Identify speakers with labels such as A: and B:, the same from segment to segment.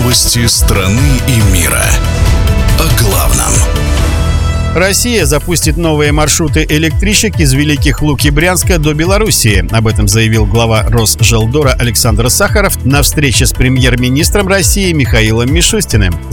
A: Новости страны и мира. О главном.
B: Россия запустит новые маршруты электричек из Великих Луг и Брянска до Белоруссии. Об этом заявил глава Росжелдора Александр Сахаров на встрече с премьер-министром России Михаилом Мишустиным. С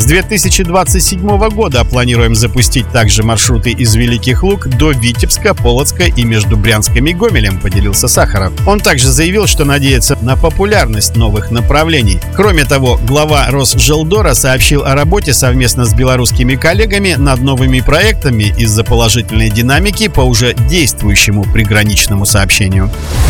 B: 2027 года планируем запустить также маршруты из Великих Луг до Витебска, Полоцка и между Брянском и Гомелем, поделился Сахаров. Он также заявил, что надеется на популярность новых направлений. Кроме того, глава Росжелдора сообщил о работе совместно с белорусскими коллегами над новыми проектами из-за положительной динамики по уже действующему приграничному сообщению.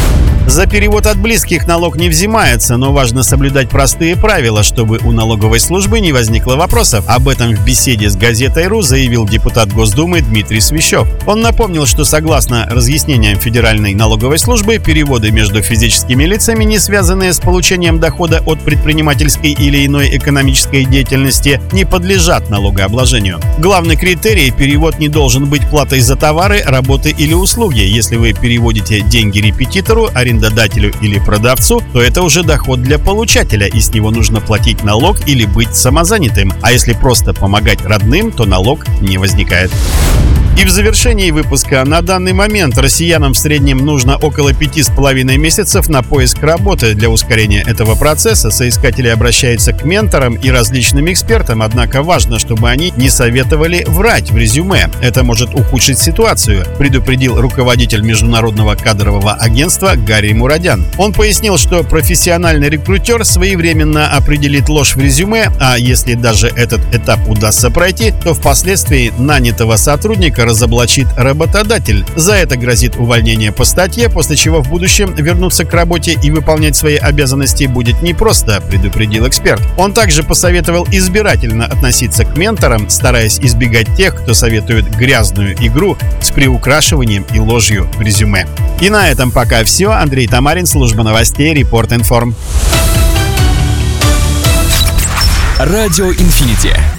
B: За перевод от близких налог не взимается, но важно соблюдать простые правила, чтобы у налоговой службы не возникло вопросов. Об этом в беседе с газетой.ру заявил депутат Госдумы Дмитрий Свищев. Он напомнил, что согласно разъяснениям Федеральной налоговой службы, переводы между физическими лицами, не связанные с получением дохода от предпринимательской или иной экономической деятельности, не подлежат налогообложению. Главный критерий – перевод не должен быть платой за товары, работы или услуги. Если вы переводите деньги репетитору, арендодателю или продавцу, то это уже доход для получателя, и с него нужно платить налог или быть самозанятым. А если просто помогать родным, то налог не возникает. И в завершении выпуска: на данный момент россиянам в среднем нужно около 5,5 месяцев на поиск работы. Для ускорения этого процесса соискатели обращаются к менторам и различным экспертам, однако важно, чтобы они не советовали врать в резюме. Это может ухудшить ситуацию, предупредил руководитель международного кадрового агентства Гарри Мурадян. Он пояснил, что профессиональный рекрутер своевременно определит ложь в резюме, а если даже этот этап удастся пройти, то впоследствии нанятого сотрудника разоблачит работодатель. За это грозит увольнение по статье, после чего в будущем вернуться к работе и выполнять свои обязанности будет непросто, предупредил эксперт. Он также посоветовал избирательно относиться к менторам, стараясь избегать тех, кто советует грязную игру с приукрашиванием и ложью в резюме. И на этом пока все. Андрей Тамарин, служба новостей, Репорт Информ.
C: Радио Инфинити.